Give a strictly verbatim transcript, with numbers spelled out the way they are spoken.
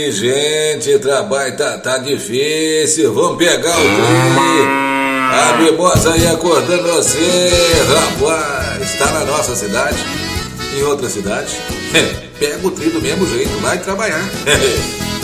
Gente, trabalho tá, tá difícil. Vamos pegar o trem. A mimosa aí acordando você. Rapaz, tá na nossa cidade, em outra cidade. Pega o trem do mesmo jeito, vai trabalhar.